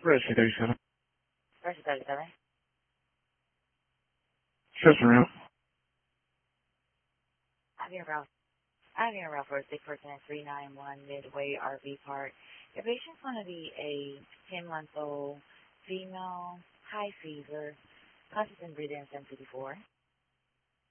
Rescue 37. Rescue 37. Just around. Avenue Route for 64391 Midway RV Park. The patient's going to be a 10-month-old female, high fever, constant breathing 1054.